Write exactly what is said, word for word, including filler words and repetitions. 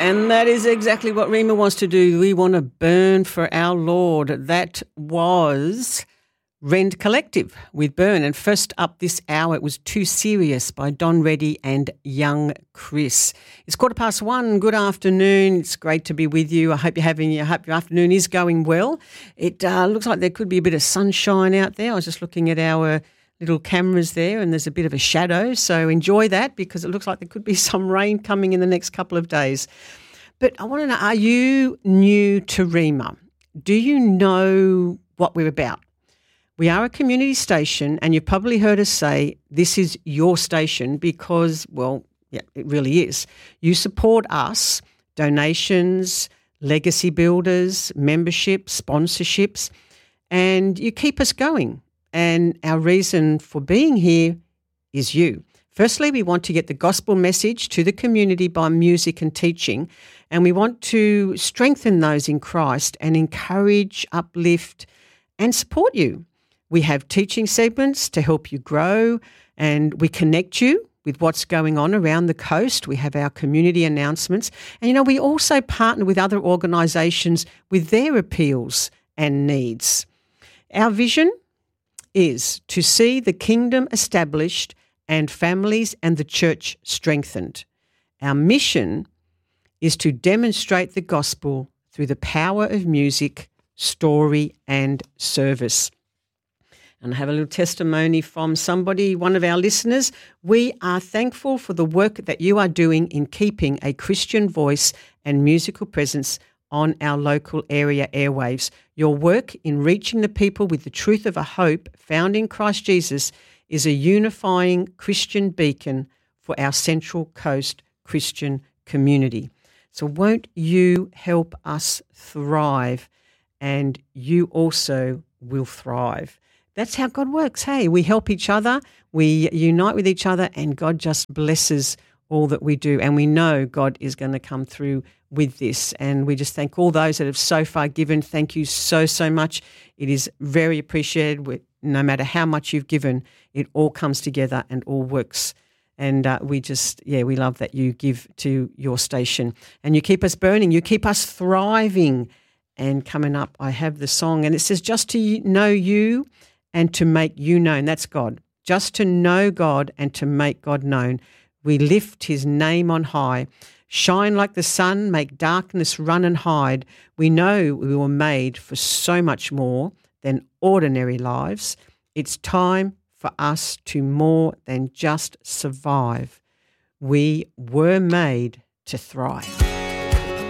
And that is exactly what Rhema wants to do. We want to burn for our Lord. That was Rend Collective with Burn. And first up this hour, it was Too Serious by Don Reddy and Young Chris. It's quarter past one. Good afternoon. It's great to be with you. I hope you're having, I hope your afternoon is going well. It uh, looks like there could be a bit of sunshine out there. I was just looking at our little cameras there and there's a bit of a shadow, so enjoy that because it looks like there could be some rain coming in the next couple of days. But I want to know, are you new to Rhema? Do you know what we're about? We are a community station and you've probably heard us say this is your station because, well, yeah, it really is. You support us, donations, legacy builders, memberships, sponsorships, and you keep us going. And our reason for being here is you. Firstly, we want to get the gospel message to the community by music and teaching, and we want to strengthen those in Christ and encourage, uplift, and support you. We have teaching segments to help you grow, and we connect you with what's going on around the coast. We have our community announcements, and, you know, we also partner with other organisations with their appeals and needs. Our vision is to see the kingdom established and families and the church strengthened. Our mission is to demonstrate the gospel through the power of music, story and service. And I have a little testimony from somebody, one of our listeners. We are thankful for the work that you are doing in keeping a Christian voice and musical presence on our local area airwaves. Your work in reaching the people with the truth of a hope found in Christ Jesus is a unifying Christian beacon for our Central Coast Christian community. So won't you help us thrive, and you also will thrive. That's how God works, hey? We help each other, we unite with each other, and God just blesses all that we do. And we know God is going to come through with this. And we just thank all those that have so far given. Thank you so, so much. It is very appreciated. We, no matter how much you've given, it all comes together and all works. And uh, we just, yeah, we love that you give to your station. And you keep us burning. You keep us thriving. And coming up, I have the song. And it says, just to know you and to make you known. That's God. Just to know God and to make God known. We lift his name on high. Shine like the sun, make darkness run and hide. We know we were made for so much more than ordinary lives. It's time for us to more than just survive. We were made to thrive.